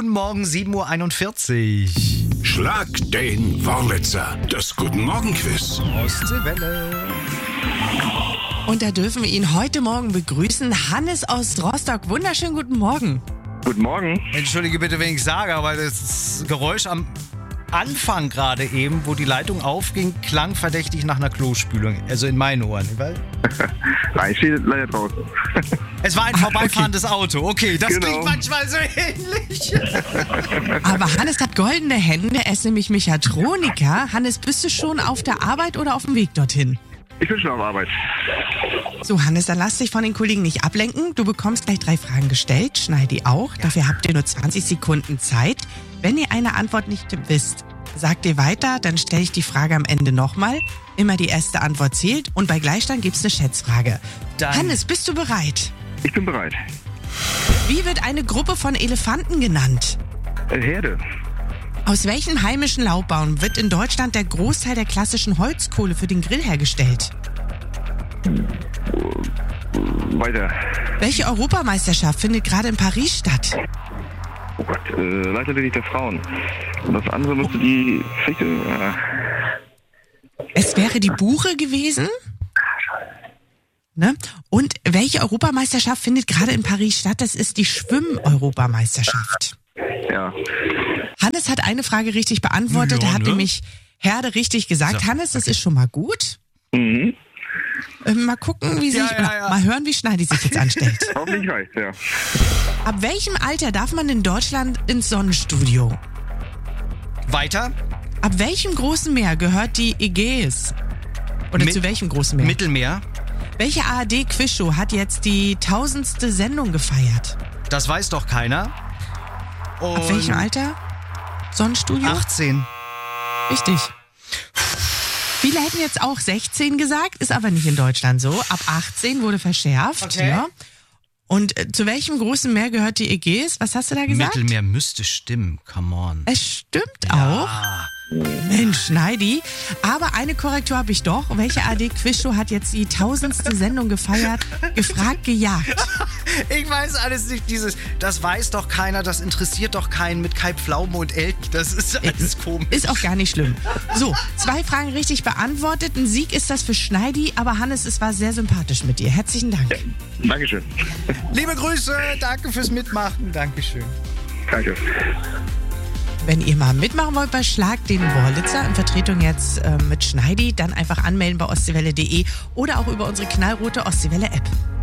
Guten Morgen, 7:41 Uhr. Schlag den Wurlitzer. Das Guten Morgen-Quiz. Ostseewelle. Und da dürfen wir ihn heute Morgen begrüßen. Hannes aus Rostock. Wunderschönen guten Morgen. Guten Morgen. Entschuldige bitte, wenn ich sage, aber das Geräusch am Anfang gerade eben, wo die Leitung aufging, klang verdächtig nach einer Klospülung. Also in meinen Ohren. Nein, ich stehe leider draußen. Es war ein vorbeifahrendes Auto. Okay, das Genau. klingt manchmal so ähnlich. Aber Hannes hat goldene Hände. Er ist nämlich Mechatroniker. Hannes, bist du schon auf der Arbeit oder auf dem Weg dorthin? Ich bin schon auf Arbeit. So, Hannes, dann lass dich von den Kollegen nicht ablenken. Du bekommst gleich 3 Fragen gestellt. Schneidi auch. Dafür habt ihr nur 20 Sekunden Zeit. Wenn ihr eine Antwort nicht wisst, sagt ihr weiter, dann stelle ich die Frage am Ende nochmal. Immer die erste Antwort zählt und bei Gleichstand gibt's eine Schätzfrage. Dann- Hannes, bist du bereit? Ich bin bereit. Wie wird eine Gruppe von Elefanten genannt? Herde. Aus welchem heimischen Laubbaum wird in Deutschland der Großteil der klassischen Holzkohle für den Grill hergestellt? Weiter. Welche Europameisterschaft findet gerade in Paris statt? Oh Gott, Leichtathletik der Frauen. Und das andere müsste die Fichte... Es wäre die Buche gewesen. Ne? Und welche Europameisterschaft findet gerade in Paris statt? Das ist die Schwimm-Europameisterschaft. ja. Hannes hat eine Frage richtig beantwortet. Ja, Er hat ne? nämlich Herde richtig gesagt. So, Hannes, das ist schon mal gut. Mhm. Mal gucken, wie sich, Ja. mal hören, wie Schneidi sich jetzt anstellt. Hoffentlich reicht, ja. Ab welchem Alter darf man in Deutschland ins Sonnenstudio? Weiter. Ab welchem großen Meer gehört die Ägäis? Oder Mit- zu welchem großen Meer? Mittelmeer. Welche ARD-Quizshow hat jetzt die 1000. Sendung gefeiert? Das weiß doch keiner. Und Ab welchem Alter? Sonnenstudio? 18. Richtig. Viele hätten jetzt auch 16 gesagt, ist aber nicht in Deutschland so. Ab 18 wurde verschärft. Okay. Ja. Und zu welchem großen Meer gehört die Ägäis? Was hast du da gesagt? Mittelmeer müsste stimmen. Come on. Es stimmt auch. Mensch, Schneidi. Aber eine Korrektur habe ich doch. Welche ARD-Quizshow hat jetzt die 1000. Sendung gefeiert? Gefragt, gejagt. Ich weiß alles nicht. Das weiß doch keiner, das interessiert doch keinen mit Kai Pflaume und Elch. Das ist alles komisch. Ist auch gar nicht schlimm. So, 2 Fragen richtig beantwortet. Ein Sieg ist das für Schneidi. Aber Hannes, es war sehr sympathisch mit dir. Herzlichen Dank. Dankeschön. Liebe Grüße, danke fürs Mitmachen. Dankeschön. Danke. Wenn ihr mal mitmachen wollt bei Schlag den Wurlitzer, in Vertretung jetzt mit Schneidi, dann einfach anmelden bei ostseewelle.de oder auch über unsere knallrote Ostseewelle-App.